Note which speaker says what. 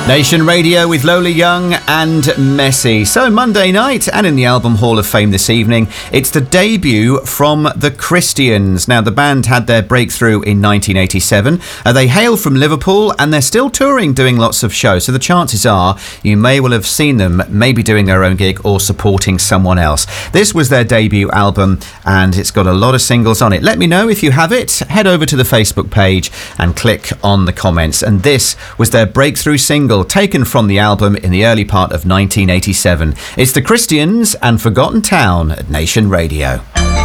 Speaker 1: Nation Radio with Lola Young and Messi. So Monday night and in the Album Hall of Fame this evening, it's the debut from The Christians. Now, the band had their breakthrough in 1987. They hail from Liverpool and they're still touring, doing lots of shows. So the chances are you may well have seen them maybe doing their own gig or supporting someone else. This was their debut album and it's got a lot of singles on it. Let me know if you have it. Head over to the Facebook page and click on the comments. And this was their breakthrough single, taken from the album in the early part of 1987. It's The Christians and Forgotten Town at Nation Radio.